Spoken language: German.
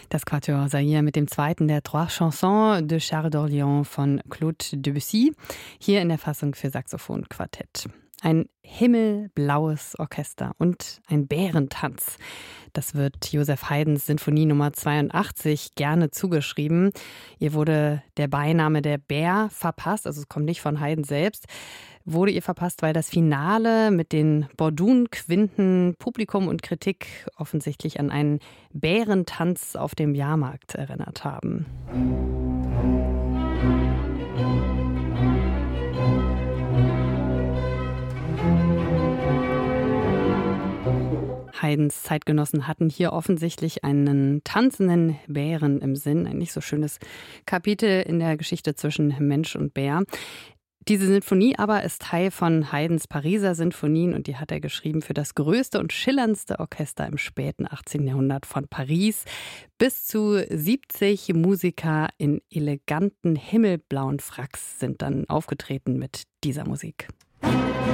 Das Quatuor Zaire mit dem zweiten der Trois Chansons de Charles d'Orléans von Claude Debussy, hier in der Fassung für Saxophonquartett. Ein himmelblaues Orchester und ein Bärentanz. Das wird Joseph Haydns Sinfonie Nummer 82 gerne zugeschrieben. Ihr wurde der Beiname der Bär verpasst, also es kommt nicht von Haydn selbst, wurde ihr verpasst, weil das Finale mit den Bordun-Quinten Publikum und Kritik offensichtlich an einen Bärentanz auf dem Jahrmarkt erinnert haben. Haydns Zeitgenossen hatten hier offensichtlich einen tanzenden Bären im Sinn. Ein nicht so schönes Kapitel in der Geschichte zwischen Mensch und Bär. Diese Sinfonie aber ist Teil von Haydns Pariser Sinfonien und die hat er geschrieben für das größte und schillerndste Orchester im späten 18. Jahrhundert von Paris. Bis zu 70 Musiker in eleganten himmelblauen Fracks sind dann aufgetreten mit dieser Musik.